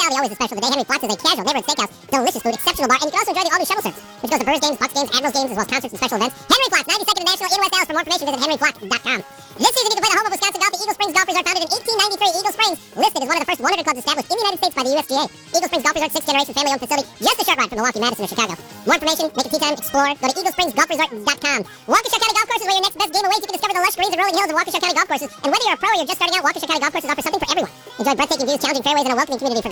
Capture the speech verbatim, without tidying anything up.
Hospitality always is special. Today, Henry Flott's is a casual neighborhood steakhouse, delicious food, exceptional bar, and you can also enjoy the all-new shuttle service, which goes to Brewers games, Bucks games, Admirals games, as well as concerts and special events. Henry Flott's, ninety-second and National in West Dallas. For more information, visit henry flott dot com. This season, you can play the home of Wisconsin golf. The Eagle Springs Golf Resort, founded in eighteen ninety-three. Eagle Springs, listed as one of the first one hundred clubs established in the United States by the U S G A. Eagle Springs Golf Resort, sixth generation family-owned facility, just a short ride from Milwaukee, Madison, or Chicago. More information, make a tee time, explore, go to eagle springs golf resort dot com. Waukesha County Golf Courses, where your next best game awaits. You can discover the lush greens and rolling hills of Waukesha County Golf Courses. And whether you're a pro or you're just starting out, Waukesha County Golf Courses offer something for everyone. Enjoy breathtaking views, challenging fairways, and a welcoming community for